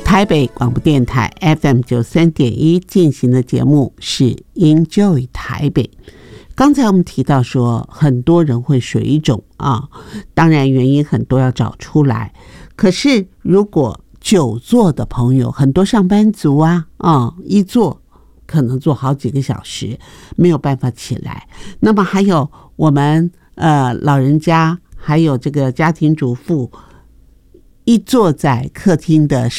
台北广播电台 FM93.1 进行的节目是 Enjoy 台北。刚才我们提到说很多人会水肿啊，当然原因很多要找出来，可是如果久坐的朋友，很多上班族一坐可能坐好几个小时没有办法起来，那么还有我们老人家还有这个家庭主妇一坐在客厅的